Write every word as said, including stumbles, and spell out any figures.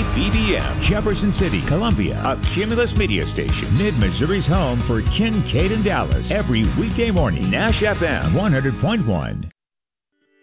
B B M, Jefferson City, Columbia, a Cumulus media station. Mid-Missouri's home for Kincaid and Dallas. Every weekday morning, Nash F M one hundred point one.